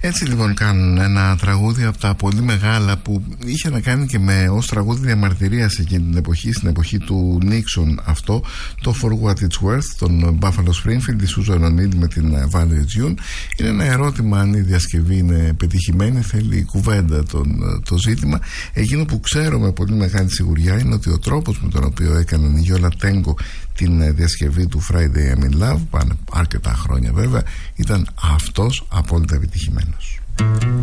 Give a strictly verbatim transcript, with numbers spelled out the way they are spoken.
Έτσι λοιπόν κάνουν ένα τραγούδι από τα πολύ μεγάλα που είχε να κάνει και με ως τραγούδι διαμαρτυρίας εκείνη την εποχή, στην εποχή του Νίξον, αυτό το For What It's Worth, τον Buffalo Springfield, τη Susan O'Neill με την Valerie June. Είναι ένα ερώτημα αν η διασκευή είναι πετυχημένη, θέλει κουβέντα τον, το ζήτημα. Εκείνο που ξέρω με πολύ μεγάλη σιγουριά είναι ότι ο τρόπος με τον οποίο έκαναν η Γιόλα Τέγκο την διασκευή του Friday I'm in Love, πάνε αρκετά χρόνια βέβαια, ήταν αυτός απόλυτα επιτυχημένος.